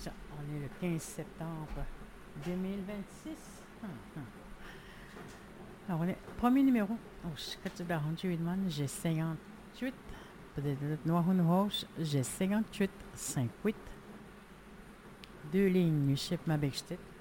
ça. On est le 15 septembre 2026. Alors, on est premier numéro. Schritt der Hundjuidman, j'ai 58. Peut-être Noir House, j'ai 58, 58. Deux lignes, Chip Mabekstedt,